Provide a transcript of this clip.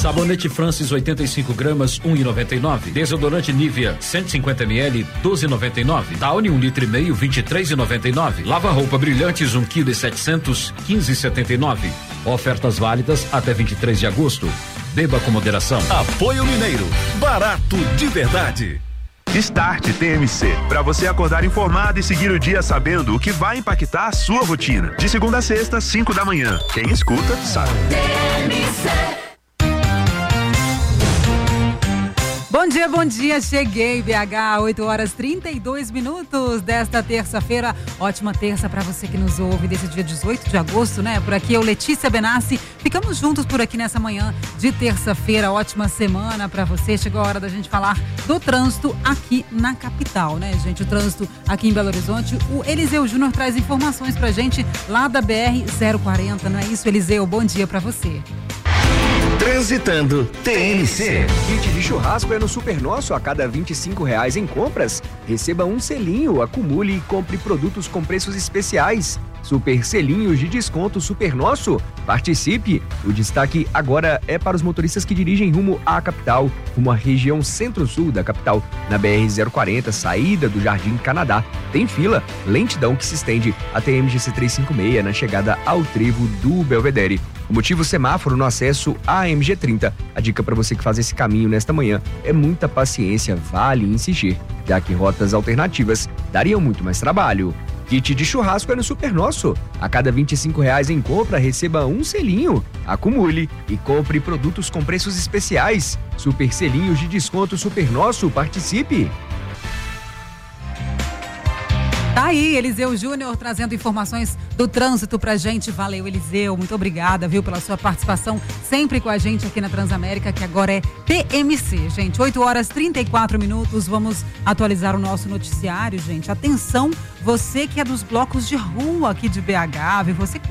Sabonete Francis 85 gramas 1,99. Desodorante Nivea 150 ml 12,99. Downy 1,5 litro 23,99. Lava roupa Brilhantes 1,7 kg 15,79. Ofertas válidas até 23 de agosto. Beba com moderação. Apoio Mineiro, barato de verdade. Start TMC, para você acordar informado e seguir o dia sabendo o que vai impactar a sua rotina. De segunda a sexta, 5 da manhã. Quem escuta, sabe. TMC. Bom dia, cheguei, BH, 8h32 desta terça-feira. Ótima terça para você que nos ouve desse dia 18 de agosto, né? Por aqui eu, Letícia Benassi, ficamos juntos por aqui nessa manhã de terça-feira. Ótima semana para você. Chegou a hora da gente falar do trânsito aqui na capital, né, gente? O trânsito aqui em Belo Horizonte. O Eliseu Júnior traz informações pra gente lá da BR-040, não é isso, Eliseu? Bom dia para você. Transitando TMC. Kit de churrasco é no Super Nosso. A cada R$25 em compras, receba um selinho, acumule e compre produtos com preços especiais. Super selinhos de desconto Super Nosso. Participe! O destaque agora é para os motoristas que dirigem rumo à capital, rumo à região centro-sul da capital. Na BR-040, saída do Jardim Canadá, tem fila, lentidão que se estende até MGC 356 na chegada ao trevo do Belvedere. O motivo, semáforo no acesso à MG30. A dica para você que faz esse caminho nesta manhã é muita paciência, vale insistir, já que rotas alternativas dariam muito mais trabalho. Kit de churrasco é no Super Nosso. A cada R$25 em compra, receba um selinho. Acumule e compre produtos com preços especiais. Super selinhos de desconto Super Nosso. Participe! Tá aí, Eliseu Júnior trazendo informações do trânsito pra gente. Valeu, Eliseu, muito obrigada, viu, pela sua participação sempre com a gente aqui na Transamérica, que agora é TMC, gente. 8h34, vamos atualizar o nosso noticiário, gente. Atenção, você que é dos blocos de rua aqui de BH, viu? Você